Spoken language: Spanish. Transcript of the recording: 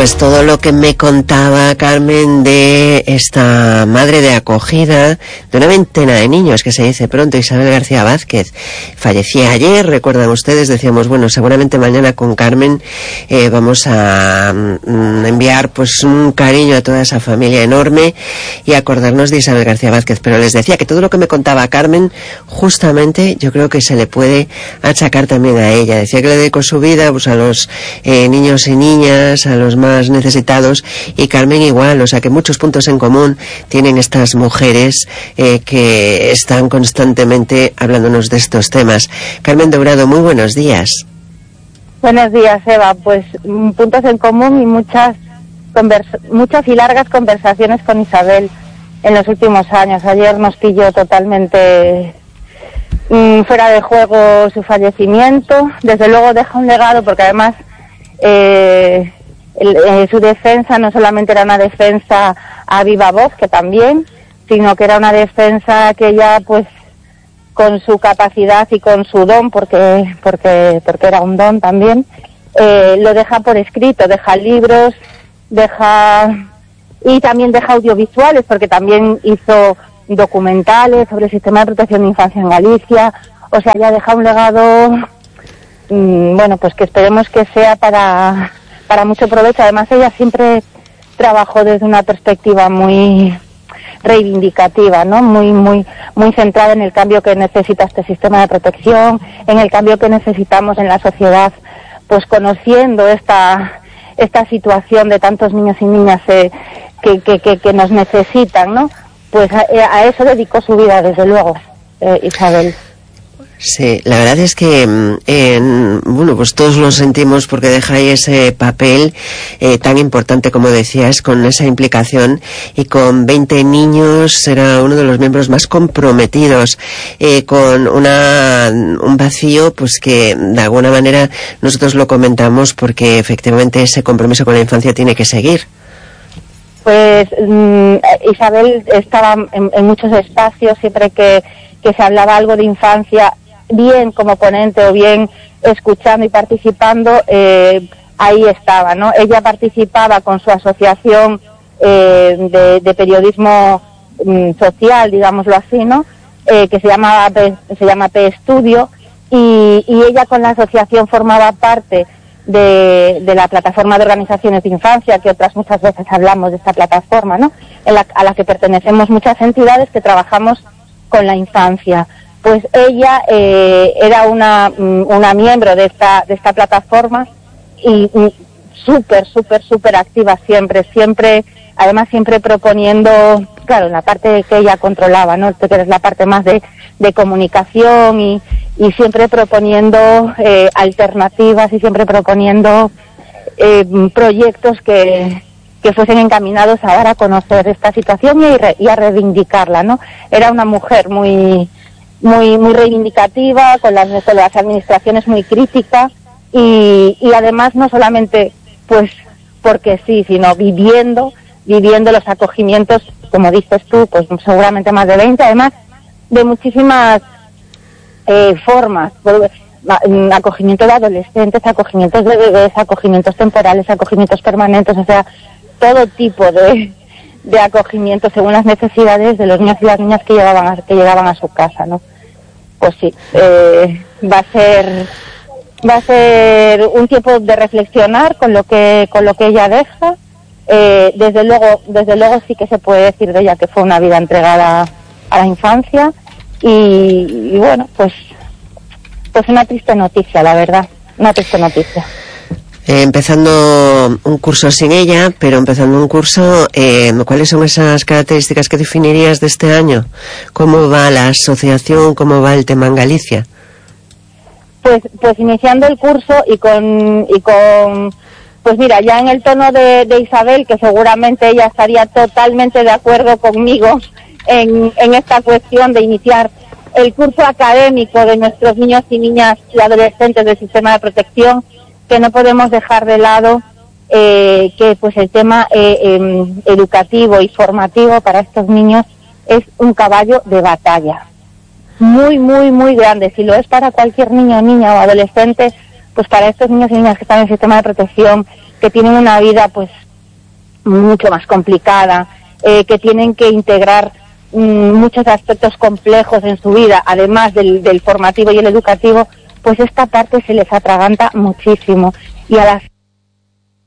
Pues todo lo que me contaba Carmen de esta madre de acogida de una veintena de niños, que se dice pronto, Isabel García Vázquez, fallecía ayer, recuerdan ustedes, decíamos, bueno, seguramente mañana con Carmen vamos a enviar pues un cariño a toda esa familia enorme y acordarnos de Isabel García Vázquez, pero les decía que todo lo que me contaba Carmen, justamente yo creo que se le puede achacar también a ella. Decía que le dedicó su vida pues a los niños y niñas, a los más necesitados, y Carmen igual, o sea que muchos puntos en común tienen estas mujeres que están constantemente hablándonos de estos temas. Carmen Dourado, muy buenos días. Buenos días, Eva. Pues puntos en común y muchas y largas conversaciones con Isabel en los últimos años. Ayer nos pilló totalmente fuera de juego su fallecimiento. Desde luego deja un legado, porque además su defensa no solamente era una defensa a viva voz, que también, sino que era una defensa que ella, pues, con su capacidad y con su don, porque era un don también, lo deja por escrito, deja libros, y también deja audiovisuales, porque también hizo documentales sobre el sistema de protección de infancia en Galicia. O sea, ya deja un legado, bueno, pues que esperemos que sea para mucho provecho. Además, ella siempre trabajó desde una perspectiva muy reivindicativa, ¿no? Muy centrada en el cambio que necesita este sistema de protección, en el cambio que necesitamos en la sociedad, pues conociendo esta situación de tantos niños y niñas que nos necesitan, ¿no? Pues a eso dedicó su vida, desde luego, Isabel. Sí, la verdad es que, bueno, pues todos lo sentimos porque deja ahí ese papel tan importante, como decías, con esa implicación, y con 20 niños era uno de los miembros más comprometidos, con un vacío, pues que de alguna manera nosotros lo comentamos porque efectivamente ese compromiso con la infancia tiene que seguir. Pues Isabel estaba en muchos espacios, siempre que se hablaba algo de infancia, bien como ponente o bien escuchando y participando, ahí estaba, ¿no? Ella participaba con su asociación de periodismo social, digámoslo así, ¿no? Que se llama P-Estudio, y ella con la asociación formaba parte de la plataforma de organizaciones de infancia, que otras muchas veces hablamos de esta plataforma, ¿no? A la que pertenecemos muchas entidades que trabajamos con la infancia. Pues ella era una miembro de esta plataforma, y súper activa siempre, además siempre proponiendo, claro, la parte que ella controlaba, ¿no? Que es la parte más de comunicación, y siempre proponiendo alternativas, y siempre proponiendo proyectos que fuesen encaminados a dar a conocer esta situación y a reivindicarla, ¿no? Era una mujer muy reivindicativa, con las administraciones muy crítica, y además no solamente pues porque sí, sino viviendo los acogimientos, como dices tú, pues seguramente más de 20, además de muchísimas formas, acogimiento de adolescentes, acogimientos de bebés, acogimientos temporales, acogimientos permanentes, o sea, todo tipo de acogimiento según las necesidades de los niños y las niñas que llegaban a su casa, ¿no? Pues sí, va a ser un tiempo de reflexionar con lo que ella deja. Desde luego sí que se puede decir de ella que fue una vida entregada a la infancia, y bueno, pues una triste noticia, la verdad, una triste noticia. Empezando un curso sin ella, pero empezando un curso, ¿cuáles son esas características que definirías de este año? ¿Cómo va la asociación? ¿Cómo va el tema en Galicia? Pues iniciando el curso y con pues mira, ya en el tono de Isabel, que seguramente ella estaría totalmente de acuerdo conmigo en esta cuestión de iniciar el curso académico de nuestros niños y niñas y adolescentes del sistema de protección, que no podemos dejar de lado que pues el tema educativo y formativo para estos niños es un caballo de batalla muy grande. Si lo es para cualquier niño, niña o adolescente, pues para estos niños y niñas que están en el sistema de protección, que tienen una vida pues mucho más complicada, que tienen que integrar muchos aspectos complejos en su vida, además del formativo y el educativo, pues esta parte se les atraganta muchísimo. Y a las